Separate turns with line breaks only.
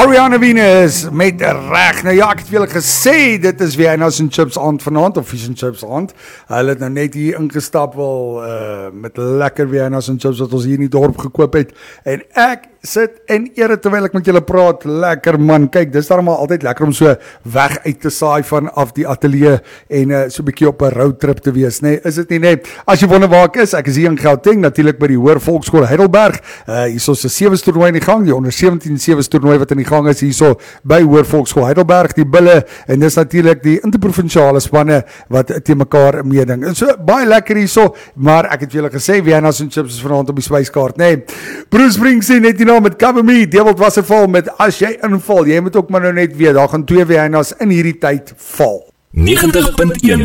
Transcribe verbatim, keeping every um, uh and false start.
Ariana Venus met reg. Nou ja, ek het vir julle gesê, dit is Vienna's and Chips aand vanaand, of Fish and Chips aand. Hulle het nou net hier ingestap wel, uh, met lekker Vienna's and Chips wat ons hier in die dorp gekoop het. En ek sit en ere terwyl ek met julle praat, lekker man. Kyk, dis daarom altyd lekker om so weg uit te saai van af die ateljee en uh, so 'n bietjie op 'n roadtrip te wees, nee, is dit nie net? As jy wonder waar ek is, ek is hier in Gauteng, natuurlik by die Hoër Volksskool Heidelberg. Uh, hier is ons 'n sewe toernooi in die gang, die onder sewentien sewe toernooi wat in die gang is hierso by Hoër Volksskool Heidelberg, die bulle, en dis natuurlik die interprovinsiale spanne wat te mekaar meeding. En so baie lekker hierso, maar ek het vir julle gesê Vienna's and Chips is vanaand op die spyskaart, nee. Bruce Springsteen net hier nou met Cover Me, Devil Wasserval met As jy inval, jy moet ook maar nou net weet, daar gaan twee Vienna's in hierdie tyd val.
negentig punt een